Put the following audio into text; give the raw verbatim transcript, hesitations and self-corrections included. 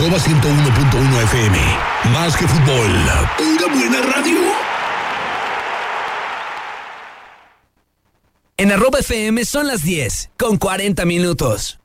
Arroba ciento uno punto uno F M. Más que fútbol, pura buena radio. En arroba F M son las diez, con cuarenta minutos.